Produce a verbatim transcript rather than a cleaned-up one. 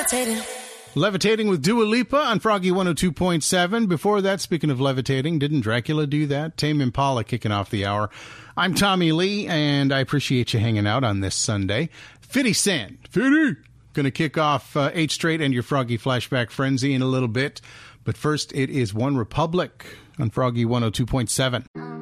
levitating. Levitating with Dua Lipa on Froggy one oh two point seven. Before that, speaking of levitating, didn't Dracula do that? Tame Impala kicking off the hour. I'm Tommy Lee, and I appreciate you hanging out on this Sunday. fifty Cent. fifty! Going to kick off uh, eight Straight and your Froggy Flashback Frenzy in a little bit. But first, it is One Republic on Froggy one oh two point seven.